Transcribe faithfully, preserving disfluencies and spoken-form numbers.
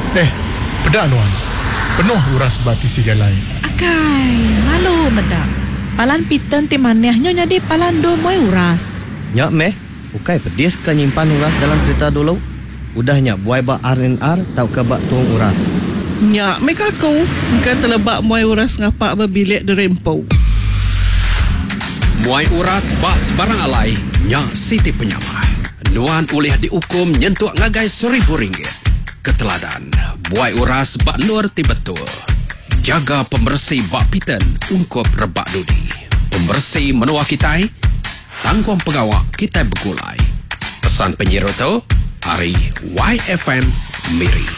Eh, pedak nuan. Penuh uras bati si jalai. Akai, malu medak. Palan piten ti manehnya nyadi palan do moy uras. Nyak meh, ukai pedis ka nyimpan uras dalam kereta dulu. Udahnya buai bak R and R tau ke bak tuang uras. Nyak meh kaku, engkau telebak moy uras ngapak berbilik di rempau. Muai uras bak sebarang alai, Nyak Siti Penyamah. Nuan ulih dihukum nyentuh ngagai seribu ringgit. Keteladan, buai uras bak nur ti betul. Jaga pembersih bak piten ungkup rebak dudi. Pembersih menua kitai, tangguang pengawak kitai bergulai. Pesan penyiru tu, hari Y F M Miri.